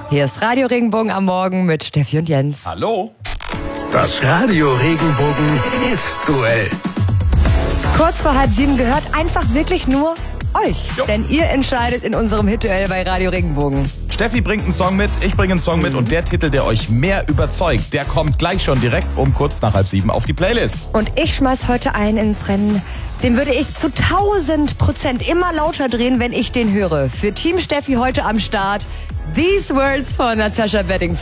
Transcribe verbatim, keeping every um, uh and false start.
Hier ist Radio Regenbogen am Morgen mit Steffi und Jens. Hallo. Das Radio Regenbogen Hit Duell. Kurz vor halb sieben gehört einfach wirklich nur euch. Jo. Denn ihr entscheidet in unserem Hit-Duell bei Radio Regenbogen. Steffi bringt einen Song mit, ich bringe einen Song mit und der Titel, der euch mehr überzeugt, der kommt gleich schon direkt um kurz nach halb sieben auf die Playlist. Und ich schmeiß heute einen ins Rennen. Den würde ich zu tausend Prozent immer lauter drehen, wenn ich den höre. Für Team Steffi heute am Start. These Words von Natasha Bedingfield.